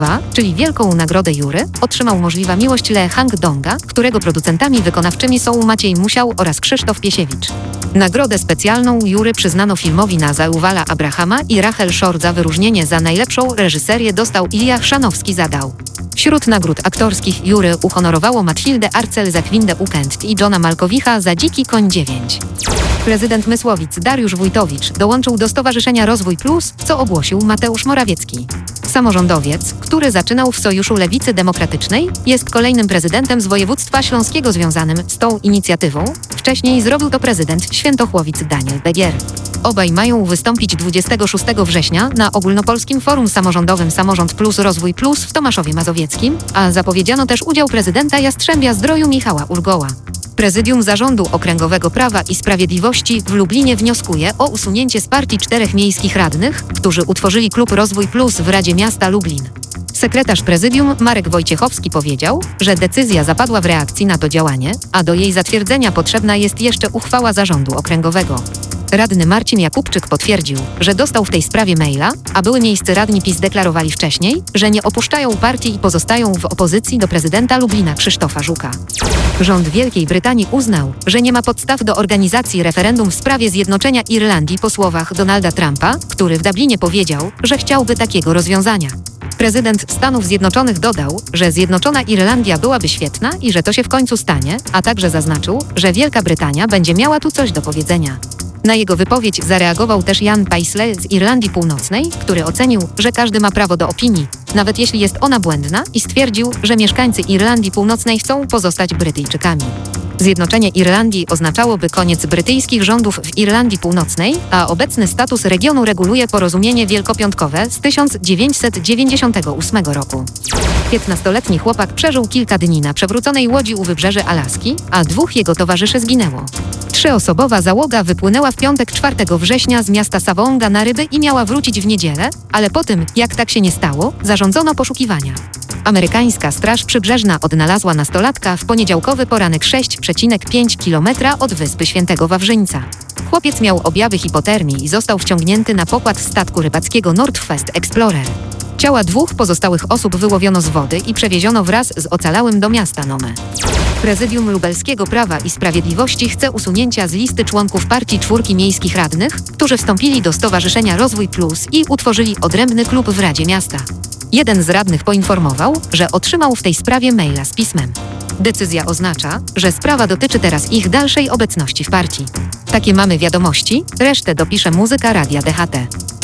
czyli Wielką Nagrodę Jury, otrzymał możliwa miłość Lee Hang-donga, którego producentami wykonawczymi są Maciej Musiał oraz Krzysztof Piesiewicz. Nagrodę specjalną Jury przyznano filmowi na Zauwala Abrahama i Rachel Shore. Za wyróżnienie za najlepszą reżyserię dostał Ilja Chrzanowski zadał. Wśród nagród aktorskich Jury uhonorowało Mathildę Arcel za Kwindę Ukęt i Johna Malkowicha za Dziki Koń 9. Prezydent Mysłowic Dariusz Wójtowicz dołączył do Stowarzyszenia Rozwój Plus, co ogłosił Mateusz Morawiecki. Samorządowiec, który zaczynał w Sojuszu Lewicy Demokratycznej, jest kolejnym prezydentem z województwa śląskiego związanym z tą inicjatywą. Wcześniej zrobił to prezydent Świętochłowic Daniel Begier. Obaj mają wystąpić 26 września na ogólnopolskim forum samorządowym Samorząd Plus Rozwój Plus w Tomaszowie Mazowieckim, a zapowiedziano też udział prezydenta Jastrzębia-Zdroju Michała Ulgoła. Prezydium Zarządu Okręgowego Prawa i Sprawiedliwości w Lublinie wnioskuje o usunięcie z partii 4 miejskich radnych, którzy utworzyli klub Rozwój Plus w Radzie Miasta Lublin. Sekretarz prezydium Marek Wojciechowski powiedział, że decyzja zapadła w reakcji na to działanie, a do jej zatwierdzenia potrzebna jest jeszcze uchwała Zarządu Okręgowego. Radny Marcin Jakubczyk potwierdził, że dostał w tej sprawie maila, a były miejscy radni PiS deklarowali wcześniej, że nie opuszczają partii i pozostają w opozycji do prezydenta Lublina Krzysztofa Żuka. Rząd Wielkiej Brytanii uznał, że nie ma podstaw do organizacji referendum w sprawie zjednoczenia Irlandii po słowach Donalda Trumpa, który w Dublinie powiedział, że chciałby takiego rozwiązania. Prezydent Stanów Zjednoczonych dodał, że zjednoczona Irlandia byłaby świetna i że to się w końcu stanie, a także zaznaczył, że Wielka Brytania będzie miała tu coś do powiedzenia. Na jego wypowiedź zareagował też Jan Paisley z Irlandii Północnej, który ocenił, że każdy ma prawo do opinii, nawet jeśli jest ona błędna, i stwierdził, że mieszkańcy Irlandii Północnej chcą pozostać Brytyjczykami. Zjednoczenie Irlandii oznaczałoby koniec brytyjskich rządów w Irlandii Północnej, a obecny status regionu reguluje porozumienie wielkopiątkowe z 1998 roku. 15-letni chłopak przeżył kilka dni na przewróconej łodzi u wybrzeży Alaski, a 2 jego towarzyszy zginęło. 3-osobowa załoga wypłynęła w piątek 4 września z miasta Savonga na ryby i miała wrócić w niedzielę, ale po tym, jak tak się nie stało, zarządzono poszukiwania. Amerykańska Straż Przybrzeżna odnalazła nastolatka w poniedziałkowy poranek 6,5 km od wyspy Świętego Wawrzyńca. Chłopiec miał objawy hipotermii i został wciągnięty na pokład statku rybackiego Northwest Explorer. Ciała 2 pozostałych osób wyłowiono z wody i przewieziono wraz z ocalałym do miasta Nome. Prezydium Lubelskiego Prawa i Sprawiedliwości chce usunięcia z listy członków partii 4 miejskich radnych, którzy wstąpili do Stowarzyszenia Rozwój Plus i utworzyli odrębny klub w Radzie Miasta. Jeden z radnych poinformował, że otrzymał w tej sprawie maila z pismem. Decyzja oznacza, że sprawa dotyczy teraz ich dalszej obecności w partii. Takie mamy wiadomości, resztę dopisze muzyka Radia DHT.